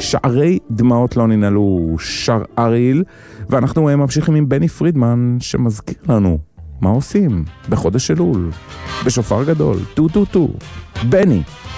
שערי דמעות לא ננעלו, שר אריל, ואנחנו ממשיכים עם בני פרידמן שמזכיר לנו מה עושים בחודש אלול, בשופר גדול, טו טו טו, בני.